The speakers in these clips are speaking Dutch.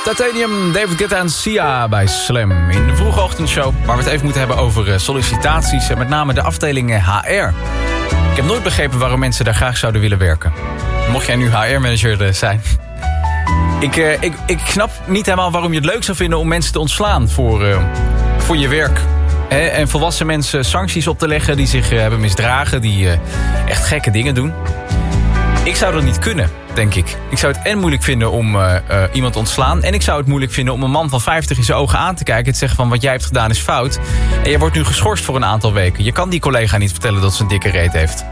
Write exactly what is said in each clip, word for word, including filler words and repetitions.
Titanium, David Guetta en Sia bij Slam. In de vroege ochtendshow, waar we het even moeten hebben over sollicitaties en met name de afdeling H R. Ik heb nooit begrepen waarom mensen daar graag zouden willen werken. Mocht jij nu H R-manager zijn. Ik, uh, ik, ik snap niet helemaal waarom je het leuk zou vinden om mensen te ontslaan voor, uh, voor je werk. He, en volwassen mensen sancties op te leggen die zich uh, hebben misdragen, die uh, echt gekke dingen doen. Ik zou dat niet kunnen, denk ik. Ik zou het en moeilijk vinden om uh, uh, iemand te ontslaan. En ik zou het moeilijk vinden om een man van vijftig in zijn ogen aan te kijken en te zeggen van wat jij hebt gedaan is fout. En je wordt nu geschorst voor een aantal weken. Je kan die collega niet vertellen dat ze een dikke reet heeft.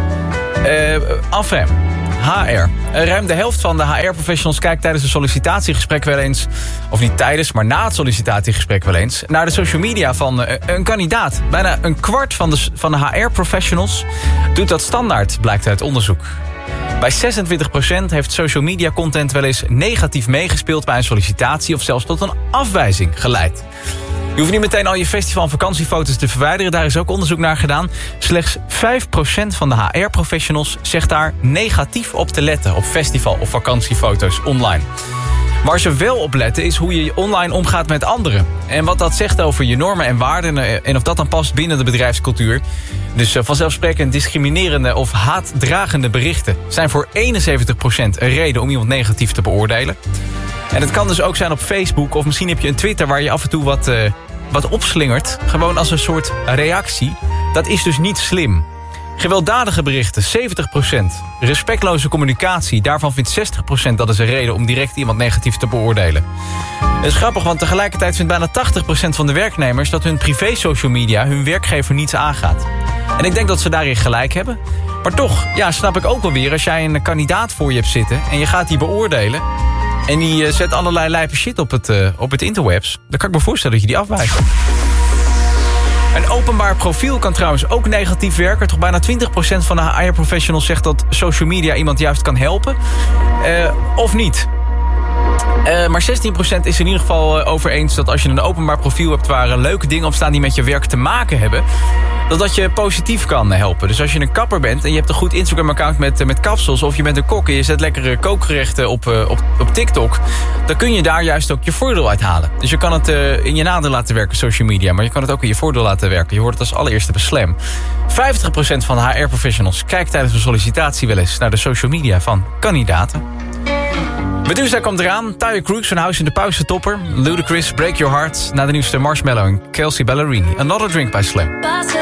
Uh, enfin, H R. Uh, ruim de helft van de H R-professionals kijkt tijdens een sollicitatiegesprek wel eens, of niet tijdens, maar na het sollicitatiegesprek wel eens, naar de social media van uh, een kandidaat. Bijna een kwart van de, van de H R-professionals doet dat standaard, blijkt uit onderzoek. Bij zesentwintig procent heeft social media content wel eens negatief meegespeeld bij een sollicitatie of zelfs tot een afwijzing geleid. Je hoeft niet meteen al je festival- en vakantiefoto's te verwijderen. Daar is ook onderzoek naar gedaan. Slechts vijf procent van de H R-professionals zegt daar negatief op te letten op festival- of vakantiefoto's online. Waar ze wel op letten is hoe je online omgaat met anderen. En wat dat zegt over je normen en waarden en of dat dan past binnen de bedrijfscultuur. Dus vanzelfsprekend discriminerende of haatdragende berichten zijn voor eenenzeventig procent een reden om iemand negatief te beoordelen. En het kan dus ook zijn op Facebook of misschien heb je een Twitter waar je af en toe wat, uh, wat opslingert. Gewoon als een soort reactie. Dat is dus niet slim. Gewelddadige berichten, zeventig procent. Respectloze communicatie, daarvan vindt zestig procent dat is een reden om direct iemand negatief te beoordelen. Het is grappig, want tegelijkertijd vindt bijna tachtig procent van de werknemers dat hun privé social media hun werkgever niets aangaat. En ik denk dat ze daarin gelijk hebben. Maar toch, ja, snap ik ook wel weer, als jij een kandidaat voor je hebt zitten en je gaat die beoordelen en die uh, zet allerlei lijpe shit op het, uh, op het interwebs, dan kan ik me voorstellen dat je die afwijst. Een openbaar profiel kan trouwens ook negatief werken. Toch bijna twintig procent van de H R-professionals zegt dat social media iemand juist kan helpen. Uh, of niet. Uh, maar zestien procent is in ieder geval uh, over eens dat als je een openbaar profiel hebt waar uh, leuke dingen op staan die met je werk te maken hebben, dat dat je positief kan uh, helpen. Dus als je een kapper bent en je hebt een goed Instagram-account met, uh, met kapsels, of je bent een kok en je zet lekkere kookgerechten op, uh, op, op TikTok, dan kun je daar juist ook je voordeel uit halen. Dus je kan het uh, in je nadeel laten werken, social media, maar je kan het ook in je voordeel laten werken. Je hoort het als allereerste bij Slam. vijftig procent van de H R-professionals kijkt tijdens een sollicitatie wel eens naar de social media van kandidaten. Medusa komt eraan, Tyre Cruz van House in de Pauze topper, Ludacris, Break Your Heart, na de nieuwste Marshmello en Kelsey Ballerini. Another Drink bij Slam.